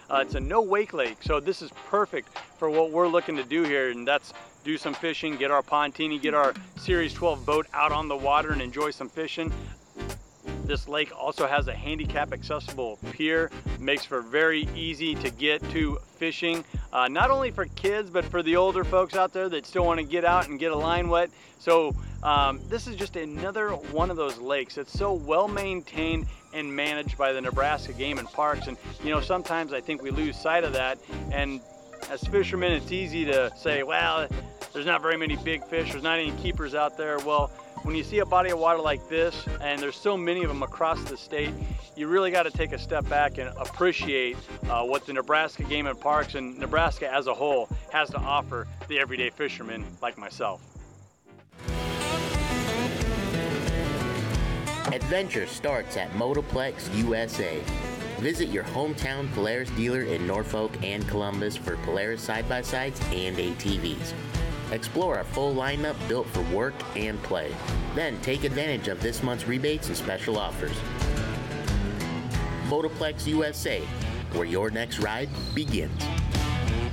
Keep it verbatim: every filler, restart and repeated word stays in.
Uh, it's a no-wake lake, so this is perfect for what we're looking to do here, and that's do some fishing, get our Pontini, get our Series twelve boat out on the water and enjoy some fishing. This lake also has a handicap accessible pier, makes for very easy to get to fishing, uh, not only for kids, but for the older folks out there that still want to get out and get a line wet. So um, this is just another one of those lakes. It's so well maintained and managed by the Nebraska Game and Parks. And you know, sometimes I think we lose sight of that. And as fishermen, it's easy to say, well, there's not very many big fish, there's not any keepers out there. Well, when you see a body of water like this, and there's so many of them across the state, you really got to take a step back and appreciate uh, what the Nebraska Game and Parks and Nebraska as a whole has to offer the everyday fisherman like myself. Adventure starts at Motoplex U S A. Visit your hometown Polaris dealer in Norfolk and Columbus for Polaris side-by-sides and A T Vs. Explore our full lineup built for work and play. Then take advantage of this month's rebates and special offers. Motoplex U S A, where your next ride begins.